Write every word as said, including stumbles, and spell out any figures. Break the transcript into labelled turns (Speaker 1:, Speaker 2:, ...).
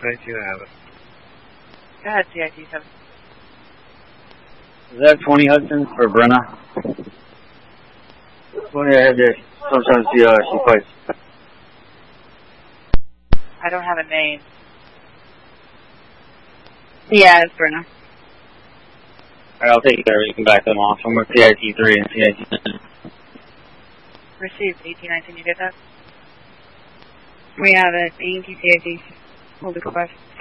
Speaker 1: I do have it.
Speaker 2: Go ahead, C I T seven.
Speaker 3: Is that twenty Hudson for Brenna? twenty, I have there. Sometimes she, uh, she fights.
Speaker 2: I don't have a name.
Speaker 4: Yeah, it's Brenna.
Speaker 3: Alright, I'll take it there. You can back them off. I'm with C I T three and C I T nine.
Speaker 2: Received. eighteen nineteen, you get that?
Speaker 4: We have it. A N T C I T. Hold the request.